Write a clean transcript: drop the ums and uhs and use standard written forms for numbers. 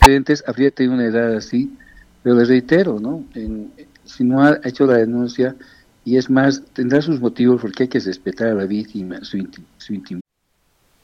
antecedentes, habría tenido una edad así, pero le reitero, ¿no? Si no ha hecho la denuncia, y es más, tendrá sus motivos porque hay que respetar a la víctima, su